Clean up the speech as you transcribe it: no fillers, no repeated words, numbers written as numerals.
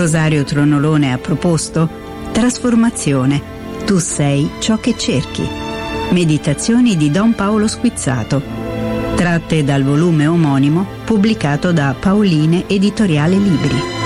Rosario Tronolone ha proposto Trasformazione, tu sei ciò che cerchi. Meditazioni di Don Paolo Squizzato, tratte dal volume omonimo pubblicato da Paoline Editoriale Libri.